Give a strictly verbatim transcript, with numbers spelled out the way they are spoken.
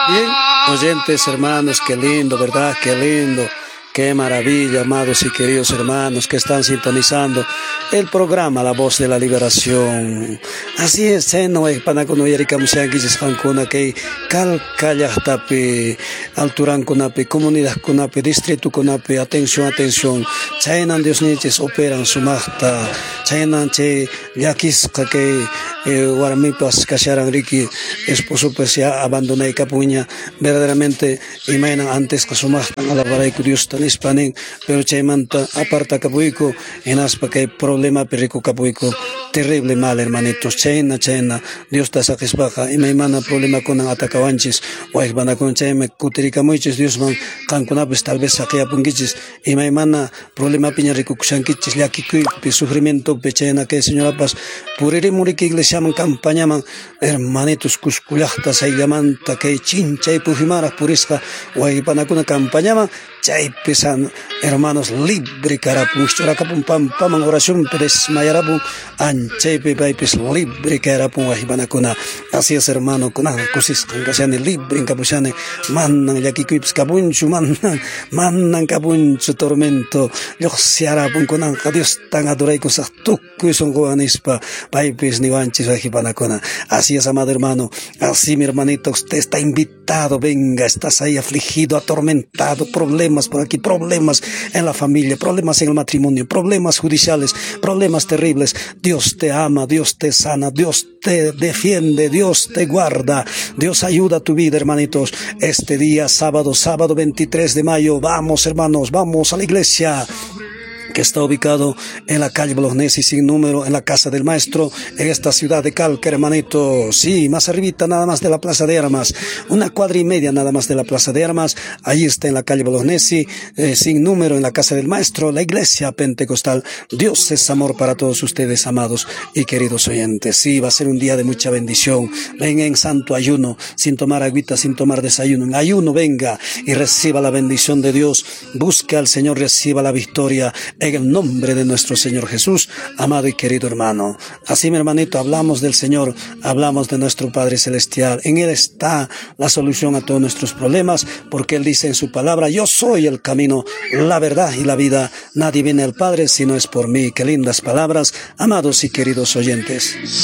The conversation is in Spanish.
Bien, oyentes, hermanos, qué lindo, ¿verdad? Qué lindo. Qué maravilla, amados y queridos hermanos que están sintonizando el programa La Voz de la Liberación. Así es, no hay panacono yerika musianquis hankuna que calcallahtapi, alturan kunapi, comunidad kunapi, distrito kunapi, atención, atención. Chainan Dios niches operan su magta, chainan che yakisca que guaramipas kasharan riki, esposo pues ya abandona y capuña, verdaderamente imaginan antes que su magta a la vara y Dios hispanen, pero chaimanta aparta capuico en aspa que hay problema perico capuico terrible mal, hermanitos. Chaina chaina Dios ta saques baja y me mana problema con atacawanchis o es van a con chaime cuterica muchos Dios man canconapes tal vez saquea pungichis y me mana problema piña rico kushankichis ya que sufrimiento pechaina que señora paz puriri muriki iglesia man campaña man hermanitos cusculachta se llamanta que chincha y pujimara purisca o es van a con campaña man chay pesan hermanos libre carapun choracapun pam pam oración peres mayarapun anche pepe pes libre carapun ahibanacuna. Así es, hermano, con cosis casiane libre en capuchane mannan yaquiquips capunchu mannan mannan capunchu tormento yo se harapun con anja Dios tan adorai cosas tucu son goanispa paipes ni vanchis ahibanacuna. Así es, amado hermano, así mi hermanito, usted está invitado, venga, estás ahí afligido, atormentado, problemas por aquí, problemas en la familia, problemas en el matrimonio, problemas judiciales, problemas terribles. Dios te ama, Dios te sana, Dios te defiende, Dios te guarda, Dios ayuda a tu vida, hermanitos. Este día, sábado, sábado veintitrés de mayo, vamos, hermanos, vamos a la iglesia que está ubicado en la calle Bolognesi sin número, en la casa del maestro, en esta ciudad de Calca, hermanito. Sí, más arribita nada más de la Plaza de Armas, una cuadra y media nada más de la Plaza de Armas, ahí está en la calle Bolognesi, eh, sin número, en la casa del maestro, la iglesia pentecostal. Dios es amor para todos ustedes, amados y queridos oyentes. Sí, va a ser un día de mucha bendición. Venga en santo ayuno, sin tomar agüita, sin tomar desayuno. En ayuno venga y reciba la bendición de Dios. Busque al Señor, reciba la victoria en el nombre de nuestro Señor Jesús, amado y querido hermano. Así, mi hermanito, hablamos del Señor, hablamos de nuestro Padre Celestial. En Él está la solución a todos nuestros problemas, porque Él dice en su palabra: yo soy el camino, la verdad y la vida. Nadie viene al Padre si no es por mí. Qué lindas palabras, amados y queridos oyentes.